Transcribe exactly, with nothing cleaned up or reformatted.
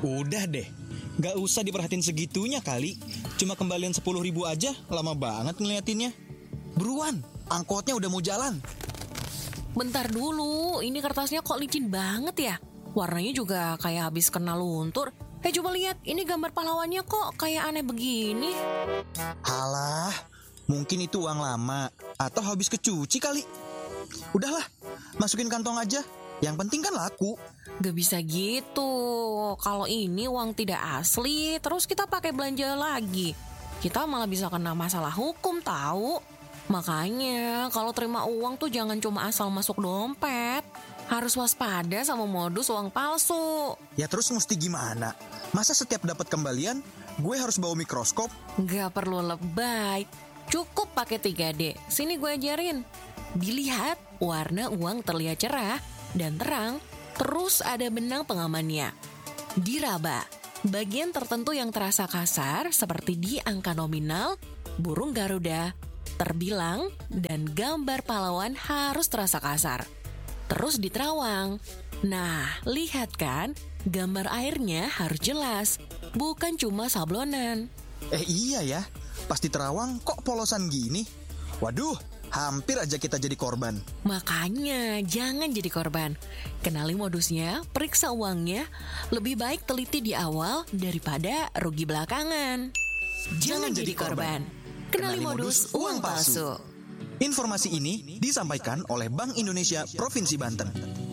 Udah deh, gak usah diperhatiin segitunya kali. Cuma kembalian sepuluh ribu aja, lama banget ngeliatinnya. Buruan, angkotnya udah mau jalan. Bentar dulu, ini kertasnya kok licin banget ya? Warnanya juga kayak habis kena luntur. Eh coba lihat, ini gambar pahlawannya kok kayak aneh begini. Halah, mungkin itu uang lama atau habis kecuci kali. Udahlah, masukin kantong aja. Yang penting kan laku. Gak bisa gitu. Kalau ini uang tidak asli, terus kita pakai belanja lagi, kita malah bisa kena masalah hukum tahu. Makanya kalau terima uang tuh jangan cuma asal masuk dompet. Harus waspada sama modus uang palsu. Ya terus mesti gimana? Masa setiap dapat kembalian, gue harus bawa mikroskop? Gak perlu lebay. Cukup pakai tiga D. Sini gue ajarin. Dilihat, warna uang terlihat cerah dan terang. Terus ada benang pengamannya. Diraba, bagian tertentu yang terasa kasar seperti di angka nominal, burung Garuda, terbilang, dan gambar pahlawan harus terasa kasar. Terus diterawang. Nah, lihat kan, gambar airnya harus jelas, bukan cuma sablonan. Eh iya ya, pas diterawang kok polosan gini? Waduh, hampir aja kita jadi korban. Makanya jangan jadi korban. Kenali modusnya, periksa uangnya. Lebih baik teliti di awal daripada rugi belakangan. Jangan, jangan jadi korban. Kenali modus uang palsu. Informasi ini disampaikan oleh Bank Indonesia Provinsi Banten.